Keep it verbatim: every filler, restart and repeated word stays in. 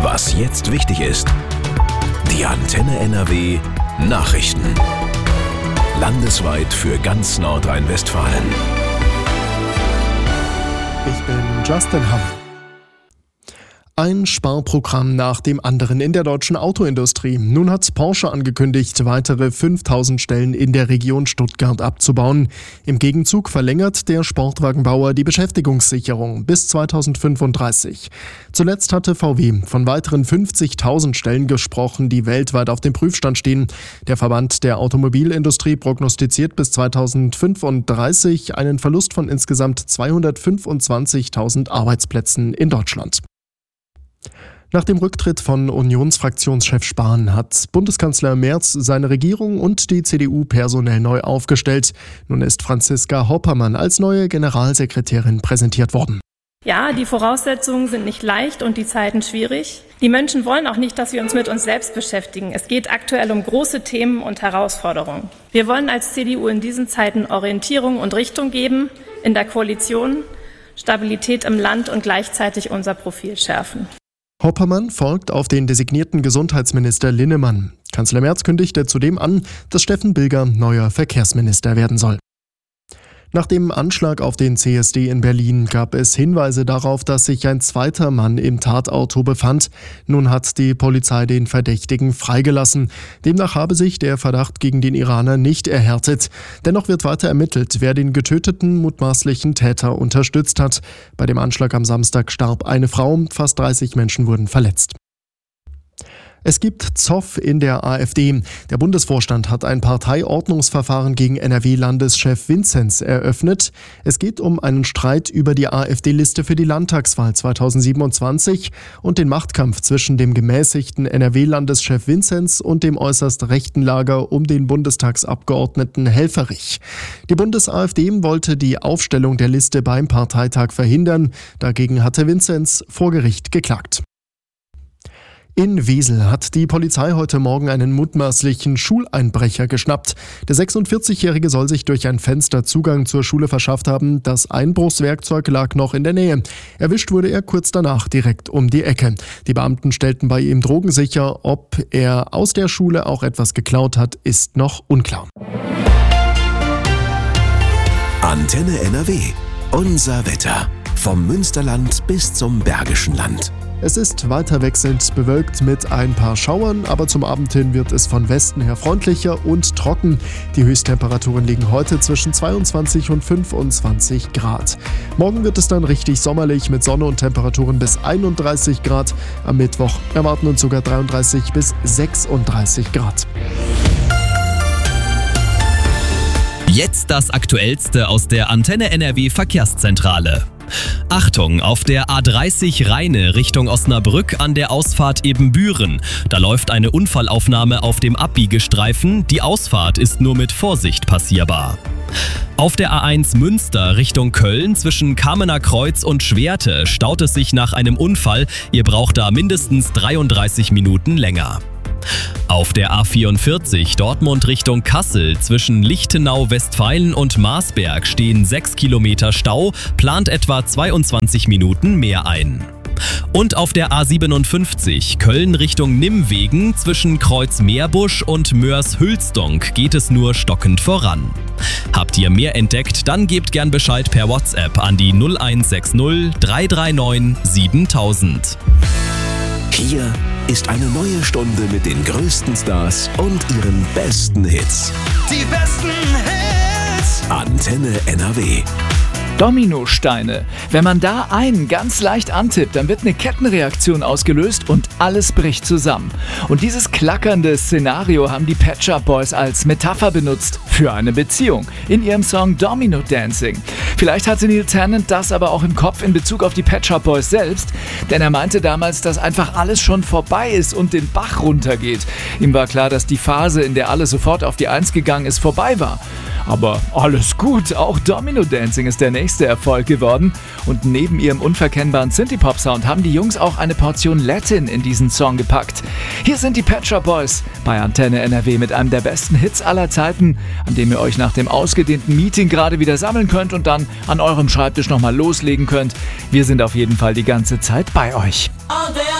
Was jetzt wichtig ist. Die Antenne N R W Nachrichten. Landesweit für ganz Nordrhein-Westfalen. Ich bin Justin Hamm. Ein Sparprogramm nach dem anderen in der deutschen Autoindustrie. Nun hat Porsche angekündigt, weitere fünftausend Stellen in der Region Stuttgart abzubauen. Im Gegenzug verlängert der Sportwagenbauer die Beschäftigungssicherung bis zweitausendfünfunddreißig. Zuletzt hatte V W von weiteren fünfzigtausend Stellen gesprochen, die weltweit auf dem Prüfstand stehen. Der Verband der Automobilindustrie prognostiziert bis zweitausendfünfunddreißig einen Verlust von insgesamt zweihundertfünfundzwanzigtausend Arbeitsplätzen in Deutschland. Nach dem Rücktritt von Unionsfraktionschef Spahn hat Bundeskanzler Merz seine Regierung und die C D U personell neu aufgestellt. Nun ist Franziska Hoppermann als neue Generalsekretärin präsentiert worden. Ja, die Voraussetzungen sind nicht leicht und die Zeiten schwierig. Die Menschen wollen auch nicht, dass wir uns mit uns selbst beschäftigen. Es geht aktuell um große Themen und Herausforderungen. Wir wollen als C D U in diesen Zeiten Orientierung und Richtung geben, in der Koalition, Stabilität im Land und gleichzeitig unser Profil schärfen. Hoppermann folgt auf den designierten Gesundheitsminister Linnemann. Kanzler Merz kündigte zudem an, dass Steffen Bilger neuer Verkehrsminister werden soll. Nach dem Anschlag auf den C S D in Berlin gab es Hinweise darauf, dass sich ein zweiter Mann im Tatauto befand. Nun hat die Polizei den Verdächtigen freigelassen. Demnach habe sich der Verdacht gegen den Iraner nicht erhärtet. Dennoch wird weiter ermittelt, wer den getöteten mutmaßlichen Täter unterstützt hat. Bei dem Anschlag am Samstag starb eine Frau, fast dreißig Menschen wurden verletzt. Es gibt Zoff in der AfD. Der Bundesvorstand hat ein Parteiordnungsverfahren gegen N R W-Landeschef Vinzenz eröffnet. Es geht um einen Streit über die AfD-Liste für die Landtagswahl zweitausendsiebenundzwanzig und den Machtkampf zwischen dem gemäßigten N R W-Landeschef Vinzenz und dem äußerst rechten Lager um den Bundestagsabgeordneten Helfferich. Die Bundes-AfD wollte die Aufstellung der Liste beim Parteitag verhindern. Dagegen hatte Vinzenz vor Gericht geklagt. In Wesel hat die Polizei heute Morgen einen mutmaßlichen Schuleinbrecher geschnappt. Der sechsundvierzigjährige soll sich durch ein Fenster Zugang zur Schule verschafft haben. Das Einbruchswerkzeug lag noch in der Nähe. Erwischt wurde er kurz danach direkt um die Ecke. Die Beamten stellten bei ihm Drogen sicher. Ob er aus der Schule auch etwas geklaut hat, ist noch unklar. Antenne N R W. Unser Wetter. Vom Münsterland bis zum Bergischen Land. Es ist weiter wechselnd bewölkt mit ein paar Schauern, aber zum Abend hin wird es von Westen her freundlicher und trocken. Die Höchsttemperaturen liegen heute zwischen zweiundzwanzig und fünfundzwanzig Grad. Morgen wird es dann richtig sommerlich mit Sonne und Temperaturen bis einunddreißig Grad. Am Mittwoch erwarten uns sogar dreiunddreißig bis sechsunddreißig Grad. Jetzt das Aktuellste aus der Antenne N R W Verkehrszentrale. Achtung, auf der A dreißig Rheine Richtung Osnabrück an der Ausfahrt Ebenbüren. Da läuft eine Unfallaufnahme auf dem Abbiegestreifen. Die Ausfahrt ist nur mit Vorsicht passierbar. Auf der A eins Münster Richtung Köln zwischen Kamener Kreuz und Schwerte staut es sich nach einem Unfall. Ihr braucht da mindestens dreiunddreißig Minuten länger. Auf der A vierundvierzig Dortmund Richtung Kassel zwischen Lichtenau, Westfalen und Marsberg stehen sechs Kilometer Stau, plant etwa zweiundzwanzig Minuten mehr ein. Und auf der A siebenundfünfzig Köln Richtung Nimwegen zwischen Kreuz Meerbusch und Mörs-Hülsdonk geht es nur stockend voran. Habt ihr mehr entdeckt, dann gebt gern Bescheid per WhatsApp an die null eins sechs null drei drei neun siebentausend. Hier ist eine neue Stunde mit den größten Stars und ihren besten Hits. Die besten Hits. Antenne N R W. Dominosteine. Wenn man da einen ganz leicht antippt, dann wird eine Kettenreaktion ausgelöst und alles bricht zusammen. Und dieses klackernde Szenario haben die Pet Shop Boys als Metapher benutzt für eine Beziehung in ihrem Song Domino Dancing. Vielleicht hatte Neil Tennant das aber auch im Kopf in Bezug auf die Pet Shop Boys selbst, denn er meinte damals, dass einfach alles schon vorbei ist und den Bach runtergeht. Ihm war klar, dass die Phase, in der alles sofort auf die Eins gegangen ist, vorbei war. Aber alles gut, auch Domino Dancing ist der nächste Erfolg geworden. Und neben ihrem unverkennbaren Synthie-Pop-Sound haben die Jungs auch eine Portion Latin in diesen Song gepackt. Hier sind die Pet Shop Boys bei Antenne N R W mit einem der besten Hits aller Zeiten, an dem ihr euch nach dem ausgedehnten Meeting gerade wieder sammeln könnt und dann an eurem Schreibtisch nochmal loslegen könnt. Wir sind auf jeden Fall die ganze Zeit bei euch. All day.